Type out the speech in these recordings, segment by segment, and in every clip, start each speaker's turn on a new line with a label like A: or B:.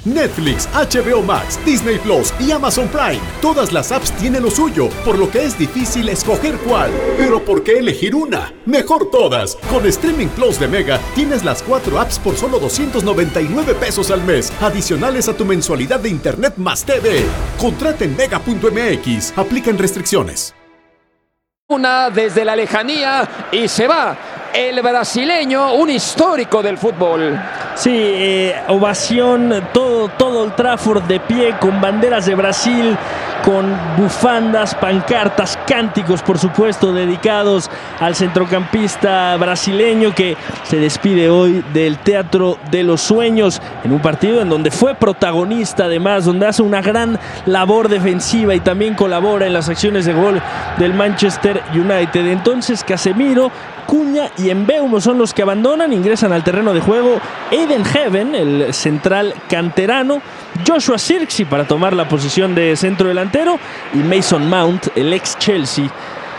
A: Netflix, HBO Max, Disney Plus y Amazon Prime. Todas las apps tienen lo suyo, por lo que es difícil escoger cuál. Pero ¿por qué elegir una? Mejor todas. Con Streaming Plus de Mega tienes las 4 apps por solo 299 pesos al mes, adicionales a tu mensualidad de Internet más TV. Contrata en mega.mx. Aplican restricciones.
B: Una desde la lejanía y se va el brasileño, un histórico del fútbol.
C: Sí, ovación, todo el Trafford de pie, con banderas de Brasil, con bufandas, pancartas, cánticos, por supuesto, dedicados al centrocampista brasileño que se despide hoy del Teatro de los Sueños en un partido en donde fue protagonista, además, donde hace una gran labor defensiva y también colabora en las acciones de gol del Manchester United. Entonces, Casemiro, Cunha y Mbeumo son los que abandonan, ingresan al terreno de juego Aiden Heaven, el central canterano, Joshua Zirkzee para tomar la posición de centro delantero y Mason Mount, el ex Chelsea.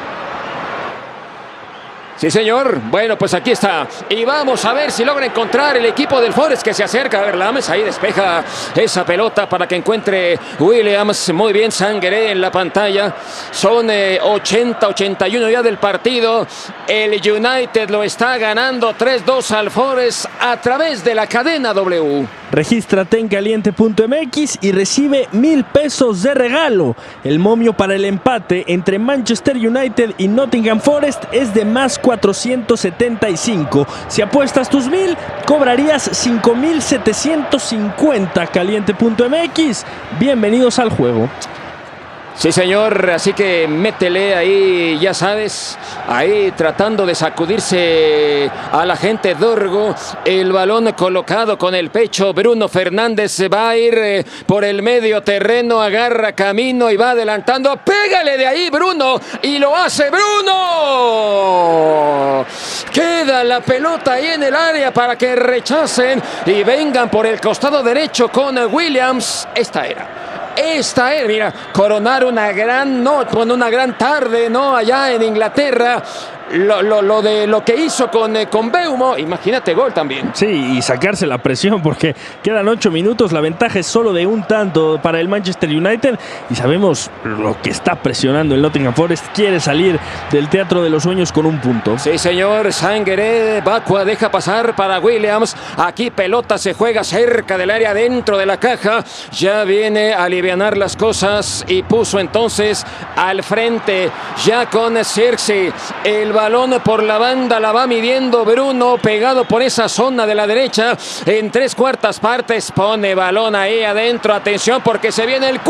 B: Sí, señor. Bueno, pues aquí está. Y vamos a ver si logra encontrar el equipo del Forest que se acerca. A ver, Lames ahí despeja esa pelota para que encuentre Williams. Muy bien, Sangaré en la pantalla. Son 80-81 ya del partido. El United lo está ganando 3-2 al Forest a través de la cadena W.
C: Regístrate en caliente.mx y recibe 1,000 pesos de regalo. El momio para el empate entre Manchester United y Nottingham Forest es de más 475. Si apuestas tus 1,000, cobrarías 5,750. Caliente.mx. Bienvenidos al juego.
B: Sí, señor, así que métele ahí, ya sabes, ahí tratando de sacudirse a la gente Dorgo. El balón colocado con el pecho, Bruno Fernández va a ir por el medio terreno, agarra camino y va adelantando. ¡Pégale de ahí, Bruno! ¡Y lo hace Bruno! Queda la pelota ahí en el área para que rechacen y vengan por el costado derecho con Williams. Esta era, mira, coronar una gran noche, una gran tarde, ¿no? Allá en Inglaterra. Lo que hizo con Mbeumo, imagínate, gol también.
C: Sí, y sacarse la presión porque quedan 8 minutos, la ventaja es solo de un tanto para el Manchester United y sabemos lo que está presionando el Nottingham Forest, quiere salir del Teatro de los Sueños con un punto.
B: Sí, señor, Sangaré, Bakwa deja pasar para Williams, aquí pelota se juega cerca del área, dentro de la caja, ya viene a alivianar las cosas y puso entonces al frente ya con Zirkzee, el balón por la banda, la va midiendo Bruno, pegado por esa zona de la derecha, en 3/4 partes, pone balón ahí adentro, atención porque se viene el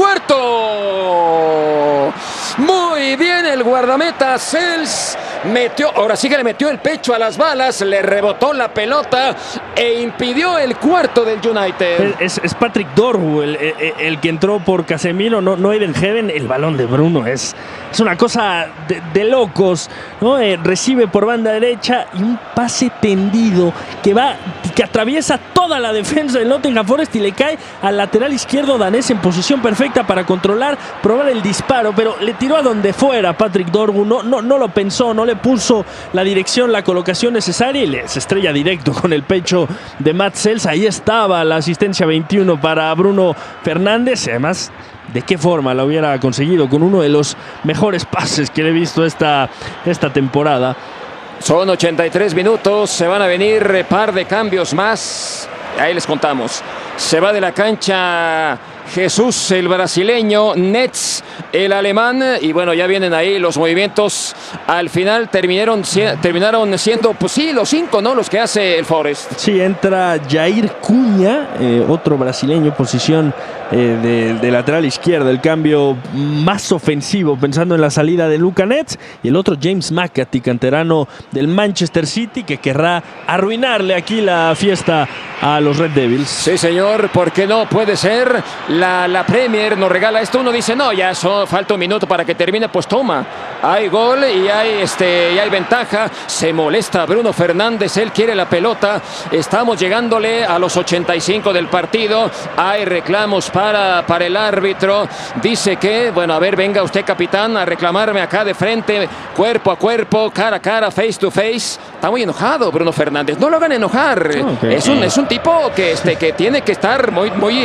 B: cuarto. Muy bien el guardameta Sels, ahora sí que le metió el pecho a las balas, le rebotó la pelota e impidió el cuarto del United.
C: Es Patrick Dorgu el que entró por Casemiro, no Aiden Heaven. El balón de Bruno es una cosa de locos, ¿no? Recibe por banda derecha y un pase tendido que atraviesa toda la defensa del Nottingham Forest y le cae al lateral izquierdo danés en posición perfecta para probar el disparo, pero le tiró a donde fuera Patrick Dorgu, no lo pensó, no le puso la dirección, la colocación necesaria y se estrella directo con el pecho de Matt Sels. Ahí estaba la asistencia 21 para Bruno Fernández, además de qué forma lo hubiera conseguido con uno de los mejores pases que le he visto esta temporada.
B: Son 83 minutos, se van a venir par de cambios más, ahí les contamos. Se va de la cancha Jesús, el brasileño, Nets, el alemán, y bueno, ya vienen ahí los movimientos. Al final terminaron siendo, pues sí, los 5, ¿no? Los que hace el Forest.
C: Sí, entra Jair Cunha, otro brasileño, posición de lateral izquierdo, el cambio más ofensivo, pensando en la salida de Luka Netz, y el otro James McAtee, canterano del Manchester City, que querrá arruinarle aquí la fiesta a los Red Devils.
B: Sí, señor, ¿por qué no? Puede ser. La Premier nos regala esto. Uno dice, no, ya falta un minuto para que termine. Pues toma, hay gol y hay ventaja. Se molesta Bruno Fernández, él quiere la pelota. Estamos llegándole a los 85 del partido. Hay reclamos para el árbitro. Dice que, bueno, a ver, venga usted, capitán, a reclamarme acá de frente, cuerpo a cuerpo, cara a cara, face to face. Está muy enojado Bruno Fernández. No lo hagan enojar. Okay. Es un tipo que tiene que estar muy